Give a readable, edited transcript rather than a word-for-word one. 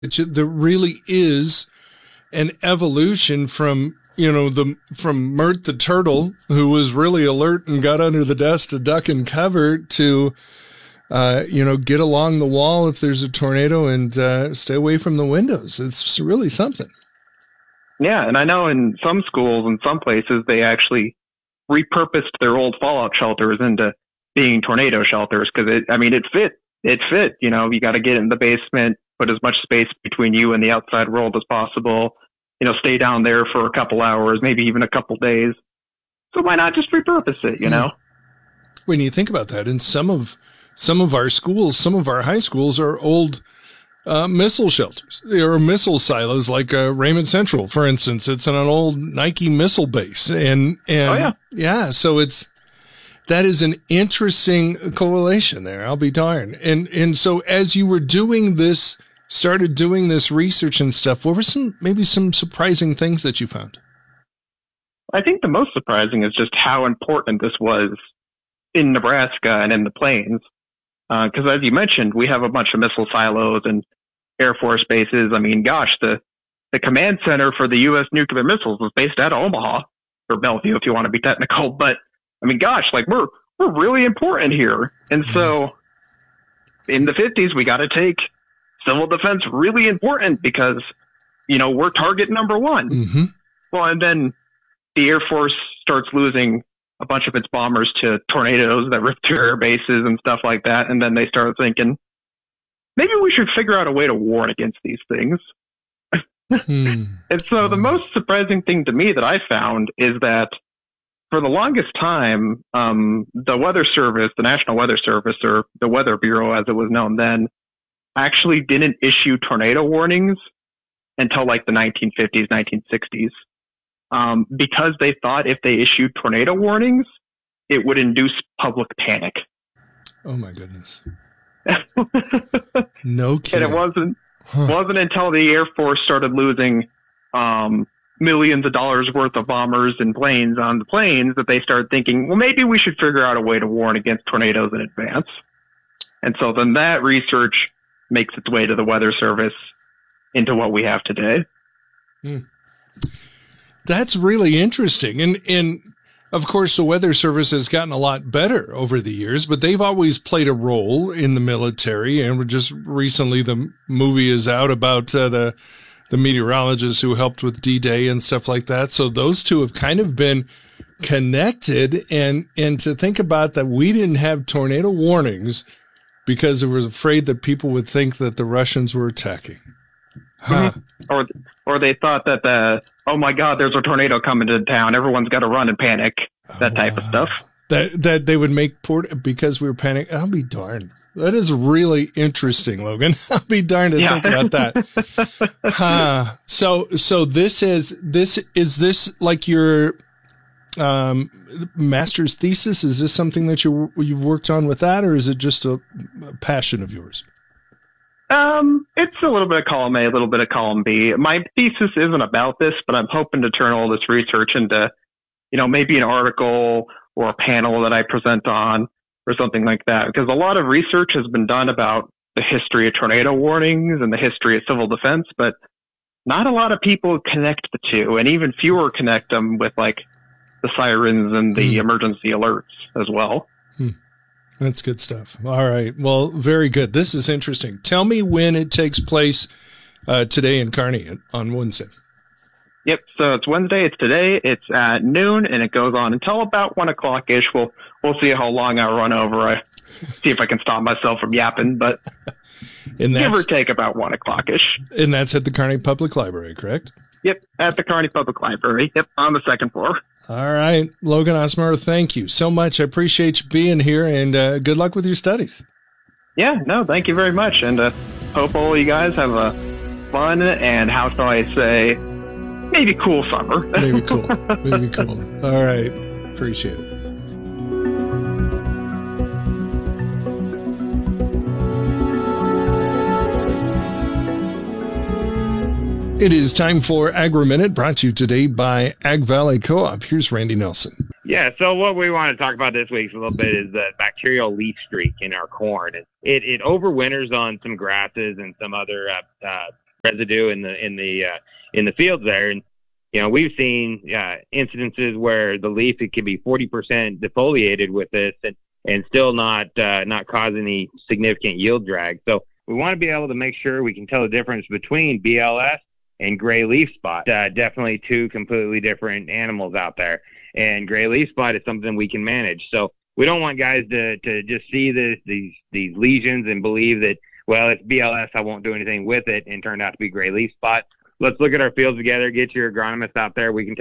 There really is an evolution from, from Mert the turtle, who was really alert and got under the desk to duck and cover, to, get along the wall if there's a tornado and stay away from the windows. It's really something. Yeah, and I know in some schools and some places they actually repurposed their old fallout shelters into being tornado shelters because it fit. It fit. You got to get in the basement, put as much space between you and the outside world as possible. Stay down there for a couple hours, maybe even a couple days. So why not just repurpose it? When you think about that, in some of our schools, some of our high schools are old missile shelters. There are missile silos, like Raymond Central, for instance. It's an old Nike missile base, and oh, yeah. So that is an interesting correlation there. I'll be darned. And so as you were started doing this research and stuff, what were some surprising things that you found? I think the most surprising is just how important this was in Nebraska and in the plains. Because as you mentioned, we have a bunch of missile silos and Air Force bases. The command center for the U.S. nuclear missiles was based out of Omaha, or Bellevue, if you want to be technical. But we're really important here. And so in the 50s, we got to take civil defense really important because, we're target number one. Mm-hmm. Well, and then the Air Force starts losing a bunch of its bombers to tornadoes that ripped through air bases and stuff like that. And then they started thinking, maybe we should figure out a way to warn against these things. And so the most surprising thing to me that I found is that for the longest time, the Weather Service, the National Weather Service, or the Weather Bureau as it was known then, actually didn't issue tornado warnings until like the 1950s, 1960s. Because they thought if they issued tornado warnings, it would induce public panic. Oh my goodness. No kidding. And it wasn't until the Air Force started losing millions of dollars worth of bombers and planes on the plains that they started thinking, well, maybe we should figure out a way to warn against tornadoes in advance. And so then that research makes its way to the Weather Service into what we have today. That's really interesting. And of course, the Weather Service has gotten a lot better over the years, but they've always played a role in the military. And just recently, the movie is out about the meteorologists who helped with D-Day and stuff like that. So those two have kind of been connected. And to think about that, we didn't have tornado warnings because they were afraid that people would think that the Russians were attacking. Huh. Or they thought that oh my God, there's a tornado coming to town. Everyone's got to run and panic. That type of stuff. That they would make because we were panicking. I'll be darned. That is really interesting, Logan. I'll be darned to think about that. Huh. So this is like your master's thesis? Is this something that you've worked on with that, or is it just a passion of yours? It's a little bit of column A, a little bit of column B. My thesis isn't about this, but I'm hoping to turn all this research into, maybe an article or a panel that I present on or something like that. Because a lot of research has been done about the history of tornado warnings and the history of civil defense, but not a lot of people connect the two, and even fewer connect them with like the sirens and the emergency alerts as well. That's good stuff. All right. Well, very good. This is interesting. Tell me when it takes place today in Kearney on Wednesday. Yep. So it's Wednesday. It's today. It's at noon, and it goes on until about 1 o'clock-ish. We'll see how long I run over. I see if I can stop myself from yapping, but give or take about 1 o'clock-ish. And that's at the Kearney Public Library, correct? Yep. At the Kearney Public Library. Yep. On the second floor. All right. Logan Osmer, thank you so much. I appreciate you being here, and good luck with your studies. Yeah, no, thank you very much. And hope all you guys have a fun and, how shall I say, maybe cool summer. Maybe cool. Maybe cool. All right. Appreciate it. It is time for Agri-Minute, brought to you today by Ag Valley Co-op. Here's Randy Nelson. Yeah, so what we want to talk about this week a little bit is the bacterial leaf streak in our corn. It overwinters on some grasses and some other residue in the fields there. And we've seen incidences where the leaf, it can be 40% defoliated with this and still not cause any significant yield drag. So we want to be able to make sure we can tell the difference between BLS and gray leaf spot. Definitely two completely different animals out there. And gray leaf spot is something we can manage. So we don't want guys to just see these lesions and believe that, well, it's BLS, I won't do anything with it, and turned out to be gray leaf spot. Let's look at our fields together, get your agronomist out there. We can